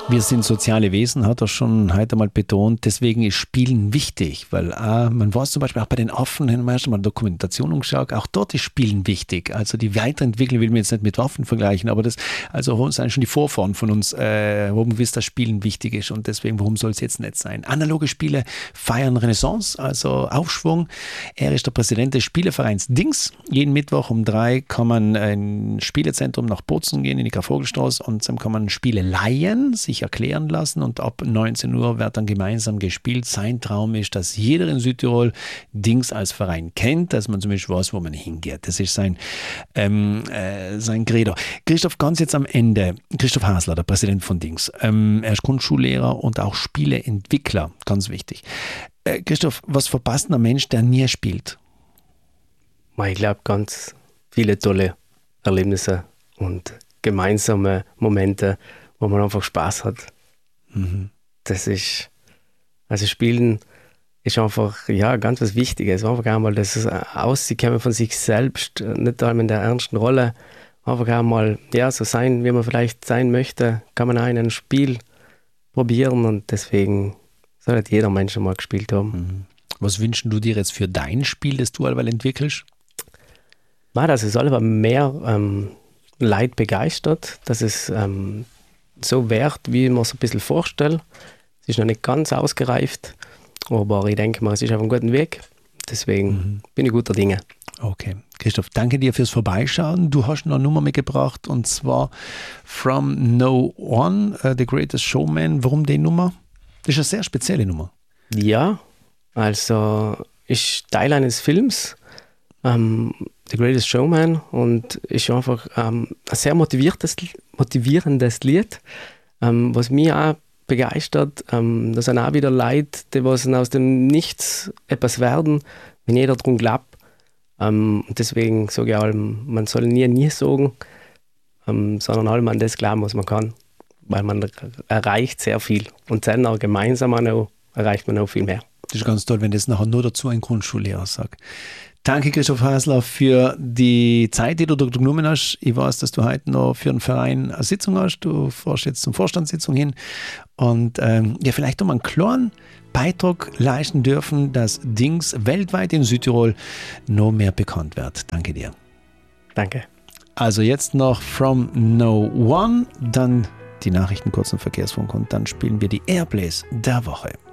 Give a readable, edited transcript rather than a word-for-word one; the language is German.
Wir sind soziale Wesen, hat er schon heute mal betont. Deswegen ist Spielen wichtig, weil man weiß zum Beispiel auch bei den Affen, haben wir erst mal Dokumentation angeschaut, auch dort ist Spielen wichtig. Also die Weiterentwicklung will man jetzt nicht mit Waffen vergleichen, aber das, also sind schon die Vorfahren von uns, warum gewiss das Spielen wichtig ist und deswegen, warum soll es jetzt nicht sein? Analoge Spiele feiern Renaissance, also Aufschwung. Er ist der Präsident des Spielevereins Dings. Jeden Mittwoch um 3 kann man in ein Spielezentrum nach Bozen gehen, in die Karl-Vogel-Straße, und dann kann man Spiele leihen, sich erklären lassen, und ab 19 Uhr wird dann gemeinsam gespielt. Sein Traum ist, dass jeder in Südtirol Dings als Verein kennt, dass man zumindest weiß, wo man hingeht. Das ist sein Credo. Christoph, ganz jetzt am Ende, Christoph Hasler, der Präsident von Dings. Er ist Grundschullehrer und auch Spieleentwickler, ganz wichtig. Christoph, was verpasst ein Mensch, der nie spielt? Ich glaube, ganz viele tolle Erlebnisse und gemeinsame Momente, wo man einfach Spaß hat. Mhm. Das ist, also Spielen ist einfach, ganz was Wichtiges. Einfach einmal das Auskommen von sich selbst, nicht einmal in der ernsten Rolle, einfach einmal, so sein, wie man vielleicht sein möchte, kann man auch in einem Spiel probieren, und deswegen sollte jeder Mensch mal gespielt haben. Mhm. Was wünschst du dir jetzt für dein Spiel, das du allweil entwickelst? Dass es alle mehr Leute begeistert, dass es so wird, wie man es ein bisschen vorstellt. Es ist noch nicht ganz ausgereift, aber ich denke mal, es ist auf einem guten Weg. Deswegen bin ich guter Dinge. Okay. Christoph, danke dir fürs Vorbeischauen. Du hast noch eine Nummer mitgebracht, und zwar From No One, The Greatest Showman. Warum die Nummer? Das ist eine sehr spezielle Nummer. Ja, also ist Teil eines Films, The Greatest Showman, und ist einfach ein sehr motivierendes Lied, was mich auch begeistert. Da sind auch wieder Leute, die was aus dem Nichts etwas werden, wenn jeder daran glaubt. Deswegen sage ich allem, man soll nie sagen, sondern allem an das glauben, was man kann, weil man erreicht sehr viel. Und dann auch gemeinsam auch erreicht man auch viel mehr. Das ist ganz toll, wenn das nachher nur dazu ein Grundschullehrer sagt. Danke, Christoph Hasler, für die Zeit, die du genommen hast. Ich weiß, dass du heute noch für den Verein eine Sitzung hast. Du fährst jetzt zur Vorstandssitzung hin. Und vielleicht um einen kleinen Beitrag leisten dürfen, dass Dings weltweit in Südtirol noch mehr bekannt wird. Danke dir. Danke. Also jetzt noch From No One, dann die Nachrichten, kurzen Verkehrsfunk, und dann spielen wir die Airplays der Woche.